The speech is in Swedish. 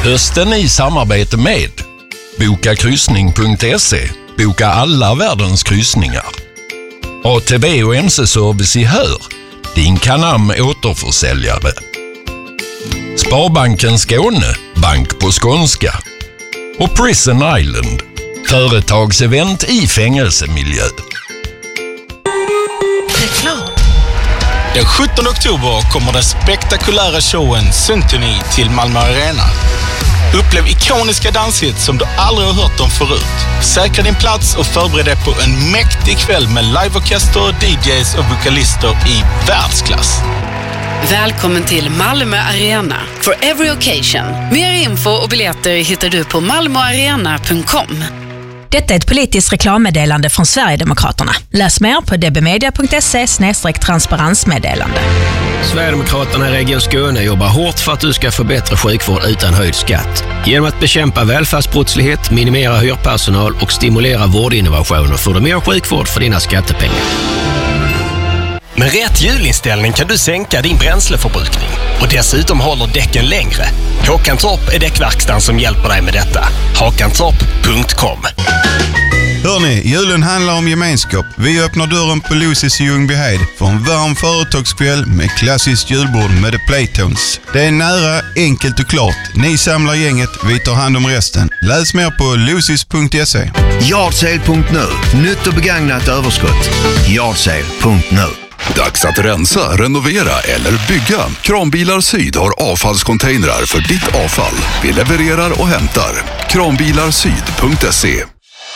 Hösten i samarbete med bokakryssning.se. Boka alla världens kryssningar. ATV och MC-service i Hör. Din Canam återförsäljare. Sparbanken Skåne. Bank på skånska. Och Prison Island. Företagsevent i fängelsemiljö. Reklam. Den 17 oktober kommer den spektakulära showen Symphony till Malmö Arena. Upplev ikoniska danshits som du aldrig har hört om förut. Säkra din plats och förbered dig på en mäktig kväll med liveorkester, DJs och vokalister i världsklass. Välkommen till Malmö Arena. For every occasion. Mer info och biljetter hittar du på malmoarena.com. Detta är ett politiskt reklammeddelande från Sverigedemokraterna. Läs mer på dbmedia.se/transparensmeddelande. Sverigedemokraterna i Region Skåne jobbar hårt för att du ska få bättre sjukvård utan höjd skatt. Genom att bekämpa välfärdsbrottslighet, minimera hyrpersonal och stimulera vårdinnovationer får du mer sjukvård för dina skattepengar. Med rätt hjulinställning kan du sänka din bränsleförbrukning och dessutom håller däcken längre. Håkantorp är däckverkstan som hjälper dig med detta. Håkantorp.com. Hörrni, julen handlar om gemenskap. Vi öppnar dörren på Lucy's i Ljungbyhed för en varm företagskväll med klassiskt julbord med The Playtones. Det är nära, enkelt och klart. Ni samlar gänget, vi tar hand om resten. Läs mer på lucys.se. Yardsale.nu. Nytt och begagnat överskott. Yardsale.nu. Dags att rensa, renovera eller bygga. Kranbilar Syd har avfallscontainrar för ditt avfall. Vi levererar och hämtar. Kranbilarsyd.se.